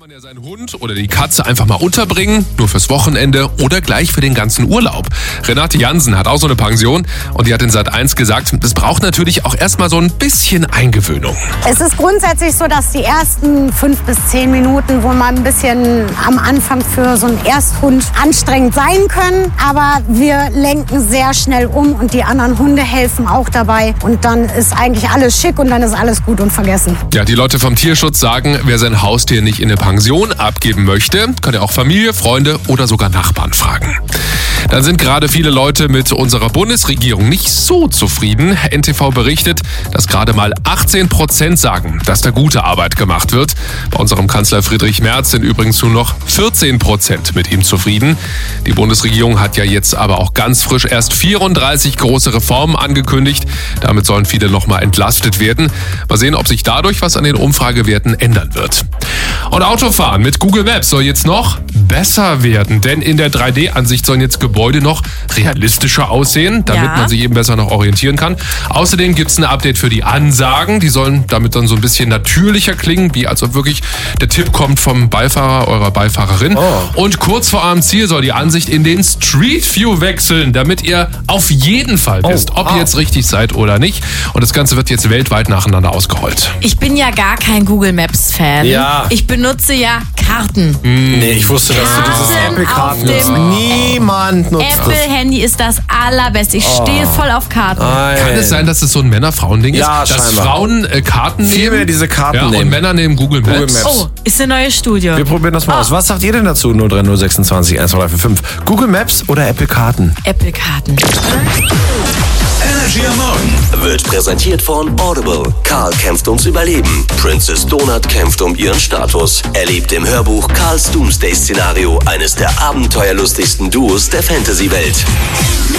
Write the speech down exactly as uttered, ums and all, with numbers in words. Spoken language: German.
kann ja seinen Hund oder die Katze einfach mal unterbringen, nur fürs Wochenende oder gleich für den ganzen Urlaub. Renate Jansen hat auch so eine Pension und die hat in Sat eins gesagt, das braucht natürlich auch erstmal so ein bisschen Eingewöhnung. Es ist grundsätzlich so, dass die ersten fünf bis zehn Minuten wohl mal ein bisschen am Anfang für so einen Ersthund anstrengend sein können. Aber wir lenken sehr schnell um und die anderen Hunde helfen auch dabei. Und dann ist eigentlich alles schick und dann ist alles gut und vergessen. Ja, die Leute vom Tierschutz sagen, wer sein Haustier nicht in eine Pension abgeben möchte, kann ja auch Familie, Freunde oder sogar Nachbarn fragen. Dann sind gerade viele Leute mit unserer Bundesregierung nicht so zufrieden. N T V berichtet, dass gerade mal achtzehn Prozent sagen, dass da gute Arbeit gemacht wird. Bei unserem Kanzler Friedrich Merz sind übrigens nur noch vierzehn Prozent mit ihm zufrieden. Die Bundesregierung hat ja jetzt aber auch ganz frisch erst vierunddreißig große Reformen angekündigt. Damit sollen viele nochmal entlastet werden. Mal sehen, ob sich dadurch was an den Umfragewerten ändern wird. Und Autofahren mit Google Maps soll jetzt noch besser werden, denn in der drei D Ansicht sollen jetzt Gebäude noch realistischer aussehen, damit Ja. man sich eben besser noch orientieren kann. Außerdem gibt es ein Update für die Ansagen, die sollen damit dann so ein bisschen natürlicher klingen, wie als ob wirklich der Tipp kommt vom Beifahrer, eurer Beifahrerin. Oh. Und kurz vor eurem Ziel soll die Ansicht in den Street View wechseln, damit ihr auf jeden Fall wisst, ob ah. ihr jetzt richtig seid oder nicht. Und das Ganze wird jetzt weltweit nacheinander ausgerollt. Ich bin ja gar kein Google Maps Fan. Ja. Ich benutze ja Karten. Nee, ich wusste, dass du dieses Karten Apple-Karten auf nutzt. dem Niemand nutzt Apple das. Handy ist das allerbeste. Ich stehe voll auf Karten. Kann es sein, dass es so ein Männer-Frauen-Ding Ja, ist? Dass scheinbar. Frauen äh, Karten Viel nehmen? mehr diese Karten ja, und nehmen. Männer nehmen Google Maps. Google Maps. Oh, ist eine neue Studie. Wir probieren das mal Oh. aus. Was sagt ihr denn dazu? null drei null sechsundzwanzig eins zwei drei vier fünf. Google Maps oder Apple-Karten? Apple-Karten. Energy am Morgen wird präsentiert von Audible. Karl kämpft ums Überleben. Princess Donut kämpft um ihren Status. Erlebt im Hörbuch Karls Doomsday-Szenario eines der abenteuerlustigsten Duos der Fantasy-Welt.